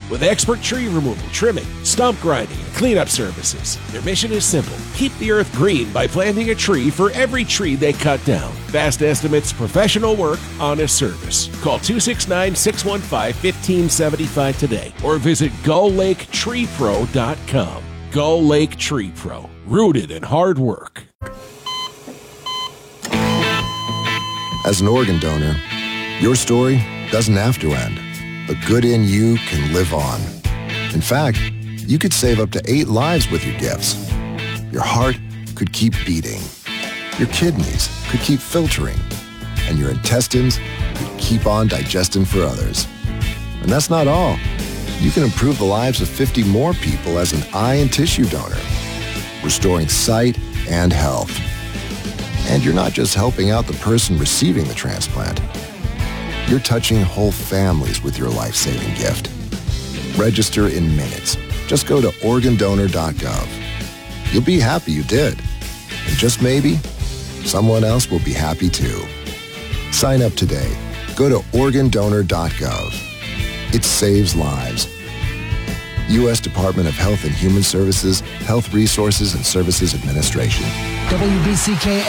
With expert tree removal, trimming, stump grinding, and cleanup services, their mission is simple. Keep the earth green by planting a tree for every tree they cut down. Fast estimates, professional work, honest service. Call 269-615-1575 today or visit GullLakeTreePro.com. Gull Lake Tree Pro, rooted in hard work. As an organ donor, your story doesn't have to end. The good in you can live on. In fact, you could save up to 8 lives with your gifts. Your heart could keep beating. Your kidneys could keep filtering. And your intestines could keep on digesting for others. And that's not all. You can improve the lives of 50 more people as an eye and tissue donor, restoring sight and health. And you're not just helping out the person receiving the transplant. You're touching whole families with your life-saving gift. Register in minutes. Just go to organdonor.gov. You'll be happy you did. And just maybe, someone else will be happy too. Sign up today. Go to organdonor.gov. It saves lives. U.S. Department of Health and Human Services, Health Resources and Services Administration. WBCK